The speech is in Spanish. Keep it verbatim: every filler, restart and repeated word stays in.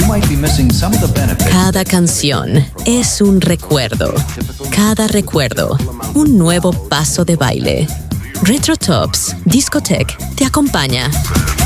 Cada canción es un recuerdo. Cada recuerdo, un nuevo paso de baile. Retro Tops Discotech te acompaña.